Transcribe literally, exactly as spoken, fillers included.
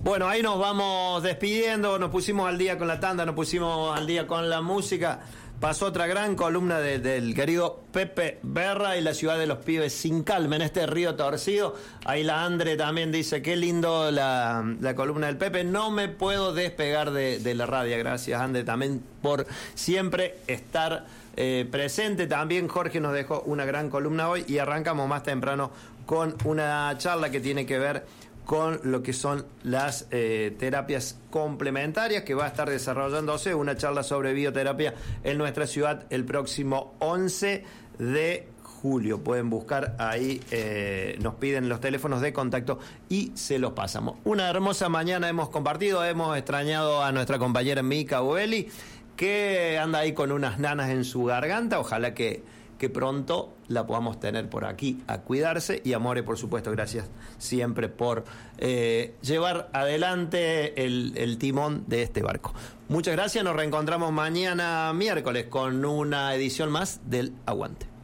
Bueno, ahí nos vamos despidiendo, nos pusimos al día con la tanda, nos pusimos al día con la música. Pasó otra gran columna de, del querido Pepe Berra y la ciudad de los pibes sin calma en este río torcido. Ahí la Andre también dice, qué lindo la, la columna del Pepe. No me puedo despegar de, de la radio. Gracias, Andre, también por siempre estar eh, presente. También Jorge nos dejó una gran columna hoy y arrancamos más temprano con una charla que tiene que ver con lo que son las eh, terapias complementarias, que va a estar desarrollándose una charla sobre bioterapia en nuestra ciudad el próximo once de julio. Pueden buscar ahí, eh, nos piden los teléfonos de contacto y se los pasamos. Una hermosa mañana hemos compartido, hemos extrañado a nuestra compañera Mica Ueli, que anda ahí con unas nanas en su garganta. Ojalá que que pronto la podamos tener por aquí a cuidarse. Y Amore, por supuesto, gracias siempre por eh, llevar adelante el, el timón de este barco. Muchas gracias, nos reencontramos mañana miércoles con una edición más del Aguante.